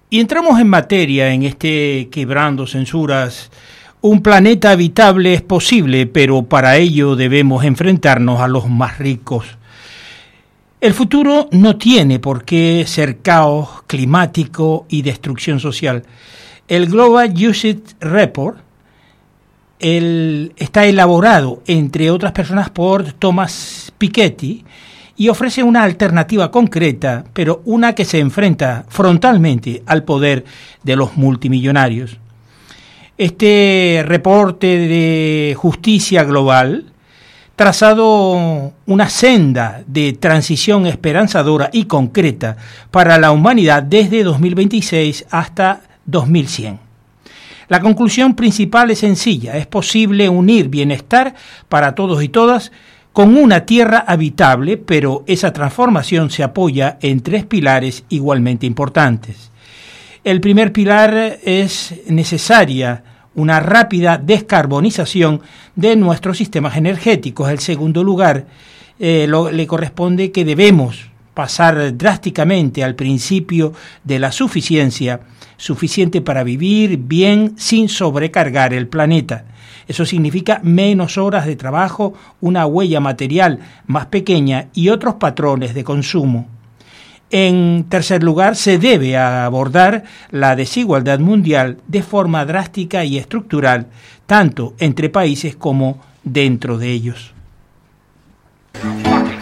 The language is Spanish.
Y entramos en materia en este Quebrando Censuras. Un planeta habitable es posible, pero para ello debemos enfrentarnos a los más ricos. El futuro no tiene por qué ser caos climático y destrucción social. El Global Usage Report está elaborado, entre otras personas, por Thomas Piketty y ofrece una alternativa concreta, pero una que se enfrenta frontalmente al poder de los multimillonarios. Este reporte de justicia global, trazado una senda de transición esperanzadora y concreta para la humanidad desde 2026 hasta 2100. La conclusión principal es sencilla: es posible unir bienestar para todos y todas con una tierra habitable, pero esa transformación se apoya en tres pilares igualmente importantes. El primer pilar es necesaria una rápida descarbonización de nuestros sistemas energéticos. El segundo lugar le corresponde que debemos pasar drásticamente al principio de la suficiencia, suficiente para vivir bien sin sobrecargar el planeta. Eso significa menos horas de trabajo, una huella material más pequeña y otros patrones de consumo. En tercer lugar, se debe abordar la desigualdad mundial de forma drástica y estructural, tanto entre países como dentro de ellos.